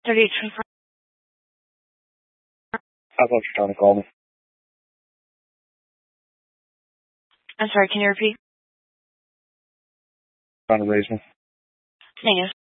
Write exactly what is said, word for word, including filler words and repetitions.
thirty-eight twenty-four. I thought you were trying to call me. I'm sorry, can you repeat? Trying to raise me. Negative.